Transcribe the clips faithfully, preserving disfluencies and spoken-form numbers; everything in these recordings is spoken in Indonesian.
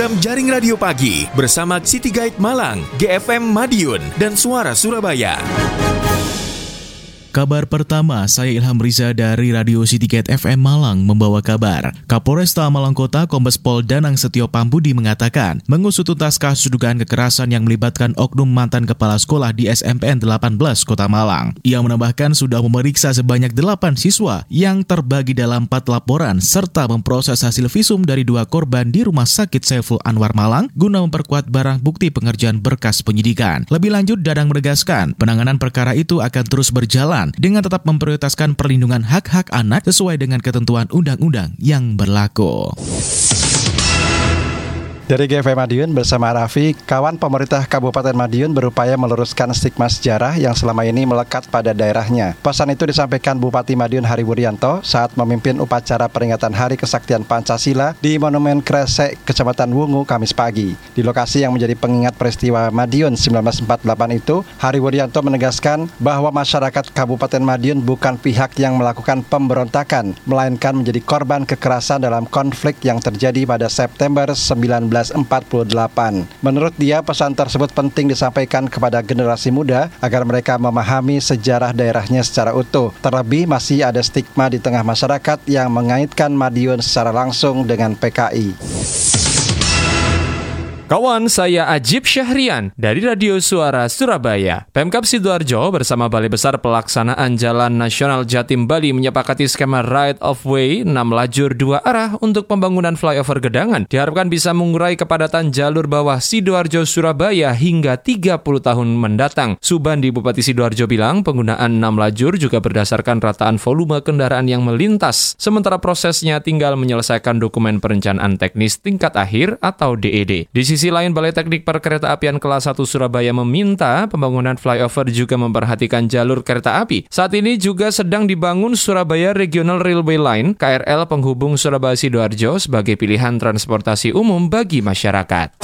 program Jaring Radio Pagi bersama City Guide Malang, G F M Madiun, dan Suara Surabaya. Kabar pertama, saya Ilham Riza dari Radio City Guide F M Malang membawa kabar. Kapolresta Malang Kota Kombes Pol Danang Setio Pambudi mengatakan, mengusut tuntas kasus dugaan kekerasan yang melibatkan oknum mantan kepala sekolah di S M P N delapan belas Kota Malang. Ia menambahkan sudah memeriksa sebanyak delapan siswa yang terbagi dalam empat laporan serta memproses hasil visum dari dua korban di Rumah Sakit Saiful Anwar Malang guna memperkuat barang bukti pengerjaan berkas penyidikan. Lebih lanjut, Danang menegaskan, penanganan perkara itu akan terus berjalan dengan tetap memprioritaskan perlindungan hak-hak anak sesuai dengan ketentuan undang-undang yang berlaku. Dari G F M Madiun bersama Raffi, kawan pemerintah Kabupaten Madiun berupaya meluruskan stigma sejarah yang selama ini melekat pada daerahnya. Pesan itu disampaikan Bupati Madiun Hari Wuryanto saat memimpin upacara peringatan Hari Kesaktian Pancasila di Monumen Kresek, Kecamatan Wungu, Kamis pagi. Di lokasi yang menjadi pengingat peristiwa Madiun seribu sembilan ratus empat puluh delapan itu, Hari Wuryanto menegaskan bahwa masyarakat Kabupaten Madiun bukan pihak yang melakukan pemberontakan, melainkan menjadi korban kekerasan dalam konflik yang terjadi pada September seribu sembilan ratus empat puluh delapan. Menurut dia, pesan tersebut penting disampaikan kepada generasi muda agar mereka memahami sejarah daerahnya secara utuh. Terlebih masih ada stigma di tengah masyarakat yang mengaitkan Madiun secara langsung dengan P K I. Kawan, saya Ajib Syahrian dari Radio Suara Surabaya. Pemkab Sidoarjo bersama Balai Besar Pelaksanaan Jalan Nasional Jatim Bali menyepakati skema right of way enam lajur dua arah untuk pembangunan flyover Gedangan. Diharapkan bisa mengurai kepadatan jalur bawah Sidoarjo Surabaya hingga tiga puluh tahun mendatang. Subandi Bupati Sidoarjo bilang penggunaan enam lajur juga berdasarkan rataan volume kendaraan yang melintas. Sementara prosesnya tinggal menyelesaikan dokumen perencanaan teknis tingkat akhir atau D E D. Di sisi lain, Balai Teknik Perkeretaapian Kelas satu Surabaya meminta pembangunan flyover juga memperhatikan jalur kereta api. Saat ini juga sedang dibangun Surabaya Regional Railway Line K R L penghubung Surabaya Sidoarjo sebagai pilihan transportasi umum bagi masyarakat.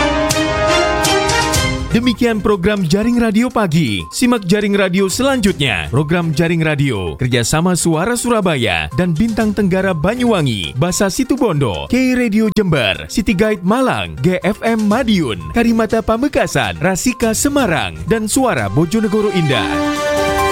Demikian program Jaring Radio Pagi. Simak Jaring Radio selanjutnya. Program Jaring Radio kerjasama Suara Surabaya dan Bintang Tenggara Banyuwangi, Basa Situbondo, K Radio Jember, City Guide Malang, G F M Madiun, Karimata Pamekasan, Rasika Semarang, dan Suara Bojonegoro Indah.